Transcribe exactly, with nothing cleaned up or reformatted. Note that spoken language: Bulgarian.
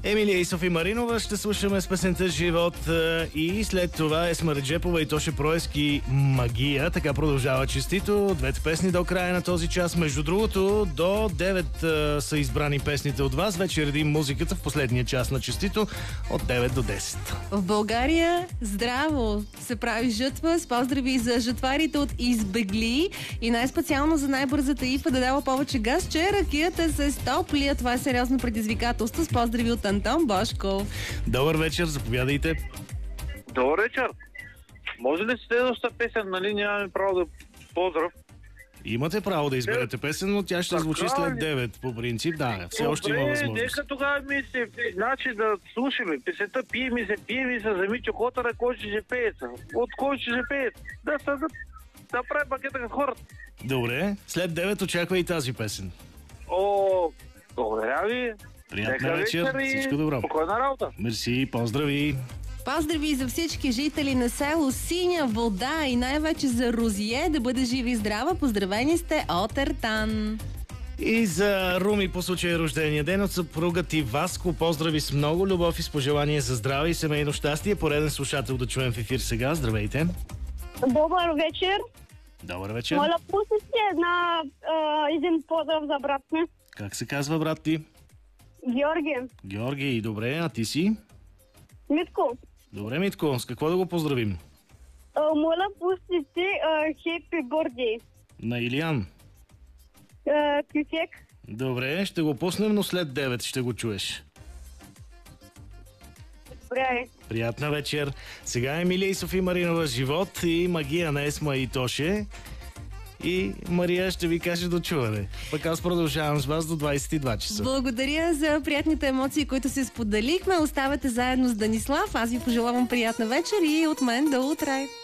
Емилия и Софи Маринова ще слушаме с песента «Живот» и след това Есма Реджепова и Тоше Проески «Магия». Така продължава честито. Двете песни до края на този час. Между другото, до девет а, са избрани песните от вас. Вече редим музиката в последния час на честито от девет до десет. В България здраво се прави жътва. С поздрави за жътварите от Избегли и най-специално за най-бързата ифа да дава повече газ, че ракията се стопли. А това е сериозно предизвикателство. С поздрави от Антон Бошков. Добър вечер, заповядайте. Добър вечер. Може ли следващата песен, нали нямаме право да поздрав? Имате право да изберете песен, но тя ще Така звучи ли? след девет по принцип. Да, все още има възможност. Нека тогава ми се, значи да слушаме песента «Пие ми се, пие ми се, за Митьо Хотъра, кой ще же пееца». От кой ще же пеец? Да, да, да, да прави пакета като хората. Добре, след девет очаква и тази песен. О, благодаря ви. Приятна Нека вечер, и всичко добро. спокойна работа. Мерси, поздрави. Поздрави за всички жители на село Синя вода и най-вече за Розие. Да бъде жива и здрава. Поздравени сте от Ертан. И за Руми по случай рождения ден от съпруга ти Васко. Поздрави с много любов и с пожелание за здраве и семейно щастие. Пореден слушател да чуем в ефир сега. Здравейте. Добър вечер. Добър вечер. Моля, пуснете една а, един поздрав за брат ми. Как се казва брат ти? Георги. Георги, добре, а ти си? Митко. Добре, Митко, с какво да го поздравим? А, моля, пуснете Happy Birthday. На Илиян. А, Кюсек. Добре, ще го пуснем, но след девет ще го чуеш. Добре. Приятна вечер. Сега Емилия и Софи Маринова «Живот» и «Магия» на Есма и Тоше. И Мария ще ви каже до чуване. Пък аз продължавам с вас до двадесет и два часа. Благодаря за приятните емоции, които се споделихме. Оставате заедно с Данислав. Аз ви пожелавам приятна вечер и от мен до утре.